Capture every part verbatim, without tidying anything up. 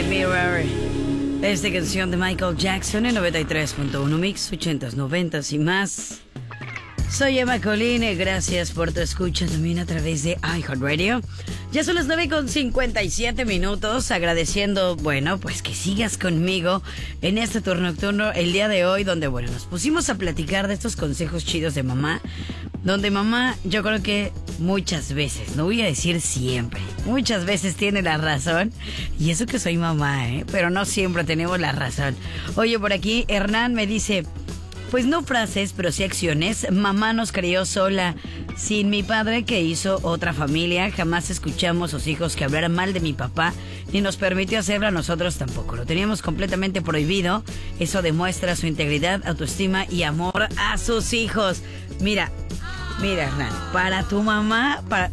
Mirror. Esta canción de Michael Jackson en noventa y tres punto uno Mix, ochentas, noventas y más. Soy Emma Colline, gracias por tu escucha también a través de iHeartRadio. Ya son las nueve con cincuenta y siete minutos, agradeciendo, bueno, pues que sigas conmigo en este turno nocturno el día de hoy, donde, bueno, nos pusimos a platicar de estos consejos chidos de mamá, donde mamá, yo creo que muchas veces, no voy a decir siempre, muchas veces tiene la razón, y eso que soy mamá, ¿eh? Pero no siempre tenemos la razón. Oye, por aquí Hernán me dice... Pues no frases, pero sí acciones. Mamá nos crió sola. Sin mi padre, que hizo otra familia, jamás escuchamos a sus hijos que hablaran mal de mi papá, ni nos permitió hacerlo a nosotros tampoco. Lo teníamos completamente prohibido. Eso demuestra su integridad, autoestima y amor a sus hijos. Mira, mira, Hernán, para tu mamá, para...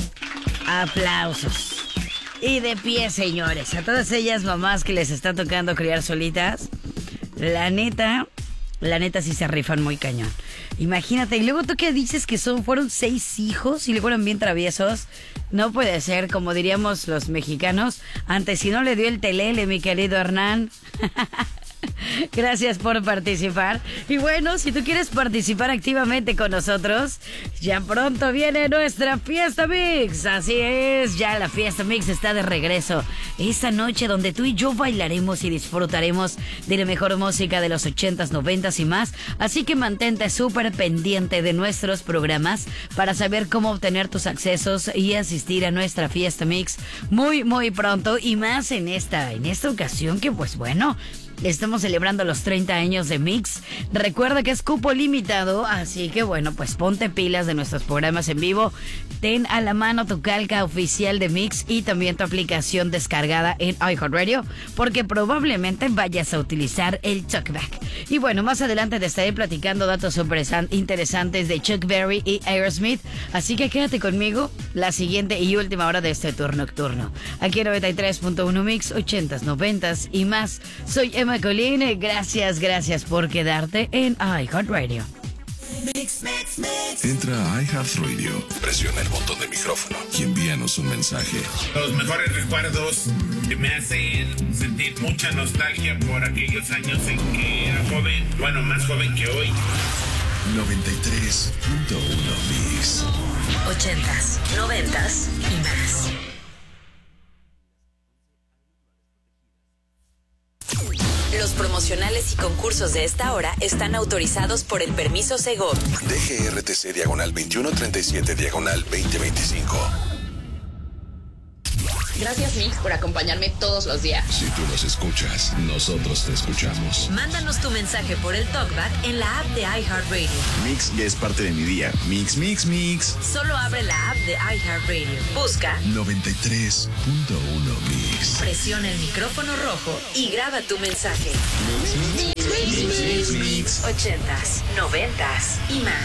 aplausos. Y de pie, señores, a todas ellas mamás que les está tocando criar solitas, la neta... La neta sí se rifan muy cañón. Imagínate, y luego tú que dices que son fueron seis hijos y luego eran bien traviesos. No puede ser, como diríamos los mexicanos, antes si no le dio el telele, mi querido Hernán. Gracias por participar. Y bueno, si tú quieres participar activamente con nosotros, ya pronto viene nuestra Fiesta Mix. Así es, ya la Fiesta Mix está de regreso. Esta noche donde tú y yo bailaremos y disfrutaremos de la mejor música de los ochentas, noventas y más. Así que mantente súper pendiente de nuestros programas para saber cómo obtener tus accesos y asistir a nuestra Fiesta Mix muy, muy pronto. Y más en esta, en esta ocasión que pues bueno... Estamos celebrando los treinta años de Mix. Recuerda que es cupo limitado, así que bueno, pues ponte pilas de nuestros programas en vivo. Ten a la mano tu calca oficial de Mix y también tu aplicación descargada en iHeartRadio, porque probablemente vayas a utilizar el Talkback. Y bueno, más adelante te estaré platicando datos súper interesantes de Chuck Berry y Aerosmith. Así que quédate conmigo la siguiente y última hora de este tour nocturno. Aquí en noventa y tres punto uno Mix, ochentas, noventas y más. Soy Emma Colline, gracias, gracias por quedarte en iHeartRadio. Mix, mix, mix. Entra a iHeartRadio, presiona el botón de micrófono y envíanos un mensaje. Los mejores recuerdos que me hacen sentir mucha nostalgia por aquellos años en que era joven, bueno, más joven que hoy. noventa y tres punto uno Mix. Ochentas, noventas y más. Los promocionales y concursos de esta hora están autorizados por el permiso Segov. D G R T C diagonal veintiuno treinta y siete diagonal veinte veinticinco. Gracias, Mix, por acompañarme todos los días. Si tú nos escuchas, nosotros te escuchamos. Mándanos tu mensaje por el Talkback en la app de iHeartRadio. Mix ya es parte de mi día. Mix, mix, mix. Solo abre la app de iHeartRadio. Busca noventa y tres punto uno Mix. Presiona el micrófono rojo y graba tu mensaje. Mix, mix, mix, mix, mix, mix. Ochentas, noventas y más.